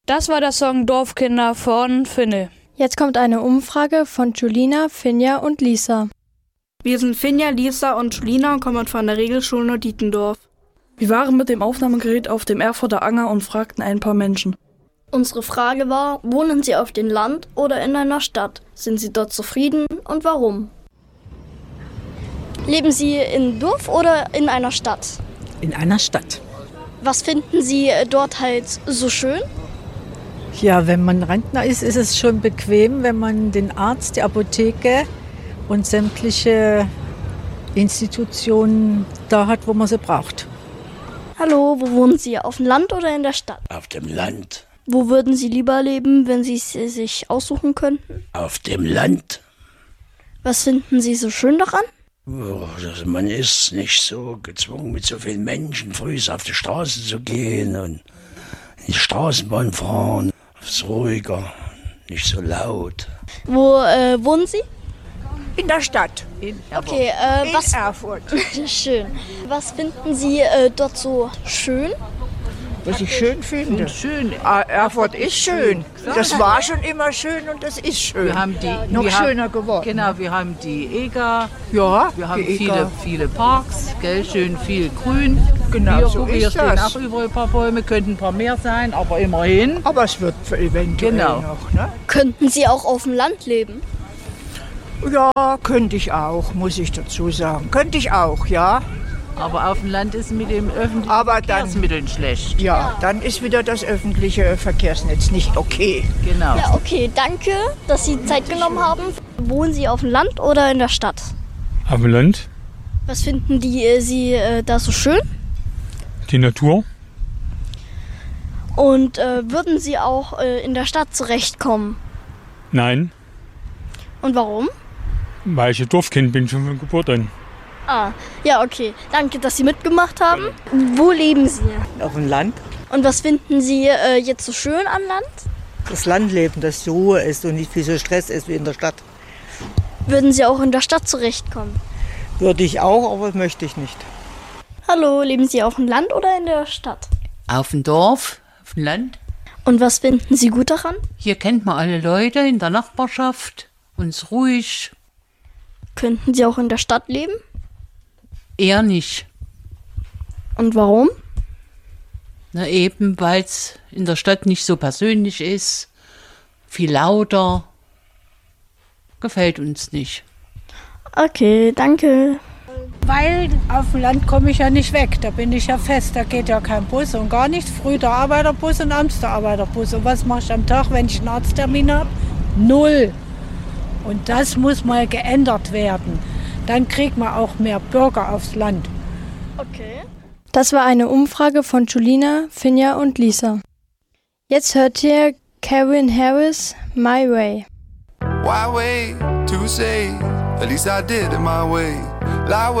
Das war der Song Dorfkinder von Finne. Jetzt kommt eine Umfrage von Julina, Finja und Lisa. Wir sind Finja, Lisa und Julina und kommen von der Regelschule Norditendorf. Wir waren mit dem Aufnahmegerät auf dem Erfurter Anger und fragten ein paar Menschen. Unsere Frage war, wohnen Sie auf dem Land oder in einer Stadt? Sind Sie dort zufrieden und warum? Leben Sie im Dorf oder in einer Stadt? In einer Stadt. Was finden Sie dort halt so schön? Ja, wenn man Rentner ist, ist es schon bequem, wenn man den Arzt, die Apotheke und sämtliche Institutionen da hat, wo man sie braucht. Hallo, wo wohnen Sie? Auf dem Land oder in der Stadt? Auf dem Land. Wo würden Sie lieber leben, wenn Sie es sich aussuchen könnten? Auf dem Land. Was finden Sie so schön daran? Man ist nicht so gezwungen, mit so vielen Menschen früh auf die Straße zu gehen und in die Straßenbahn fahren. Es ist ruhiger, nicht so laut. Wo wohnen Sie? In der Stadt. Okay, in Erfurt. Schön. Was finden Sie dort so schön? Was ich schön finde. Schön. Erfurt ist schön. Das war schon immer schön und das ist schön. Wir haben noch schöner geworden. Genau, wir haben die EGA. Ja, wir haben viele Parks, gell, schön viel Grün. Genau, hier, so ist hier stehen das. auch überall ein paar Bäume, könnten ein paar mehr sein, aber immerhin. Aber es wird eventuell noch. Ne? Könnten Sie auch auf dem Land leben? Ja, könnte ich auch, muss ich dazu sagen. Könnte ich auch, ja. Aber auf dem Land ist mit dem öffentlichen Verkehrsmitteln schlecht. Ja, dann ist wieder das öffentliche Verkehrsnetz nicht okay. Genau. Ja, okay, danke, dass Sie Zeit genommen haben. Wohnen Sie auf dem Land oder in der Stadt? Auf dem Land. Was finden Sie da so schön? Die Natur. Und würden Sie auch in der Stadt zurechtkommen? Nein, Und warum? weil ich ein Dorfkind bin, schon von Geburt an. Ah, ja, okay. Danke, dass Sie mitgemacht haben. Wo leben Sie? Auf dem Land. Und was finden Sie jetzt so schön am Land? Das Landleben, dass die Ruhe ist und nicht viel so Stress ist wie in der Stadt. Würden Sie auch in der Stadt zurechtkommen? Würde ich auch, aber möchte ich nicht. Hallo, leben Sie auf dem Land oder in der Stadt? Auf dem Dorf, auf dem Land. Und was finden Sie gut daran? Hier kennt man alle Leute in der Nachbarschaft. Uns ruhig. Könnten Sie auch in der Stadt leben? Eher nicht. Und warum? Na eben, weil es in der Stadt nicht so persönlich ist. Viel lauter. Gefällt uns nicht. Okay, danke. Weil auf dem Land komme ich ja nicht weg, da bin ich ja fest, da geht ja kein Bus und gar nichts. Früh der Arbeiterbus und abends der Arbeiterbus. Und was mache ich am Tag, wenn ich einen Arzttermin habe? 0. Und das muss mal geändert werden. Dann kriegt man auch mehr Bürger aufs Land. Okay. Das war eine Umfrage von Julina, Finja und Lisa. Jetzt hört ihr Calvin Harris, My Way. Why wait to say? At least I did it my way. Lie